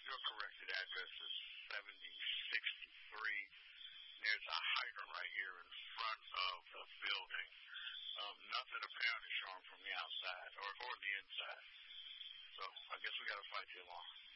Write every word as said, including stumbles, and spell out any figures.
You're correct. The address is seventy sixty-three. There's a hydrant right here in front of the building. Um, nothing apparently showing from the outside or, or the inside. So I guess we got to fight you along.